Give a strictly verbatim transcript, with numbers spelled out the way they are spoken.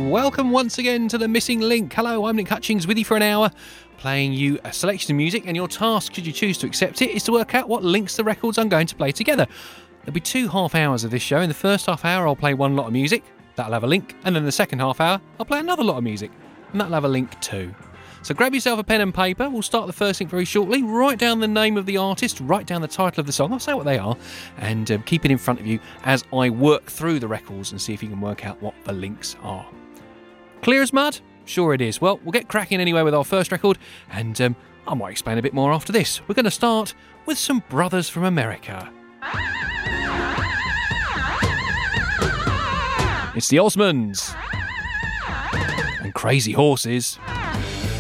and welcome once again to The Missing Link. Hello, I'm Nick Hutchings with you for an hour, playing you a selection of music, and your task, should you choose to accept it, is to work out what links the records I'm going to play together. There'll be two half hours of this show. In the first half hour, I'll play one lot of music, that'll have a link, and then the second half hour, I'll play another lot of music, and that'll have a link too. So grab yourself a pen and paper. We'll start the first link very shortly. Write down the name of the artist, write down the title of the song, I'll say what they are, and um, keep it in front of you as I work through the records and see if you can work out what the links are. Clear as mud? Sure it is. Well, we'll get cracking anyway with our first record, and um, I might explain a bit more after this. We're going to start with some Brothers from America. It's the Osmonds and Crazy Horses.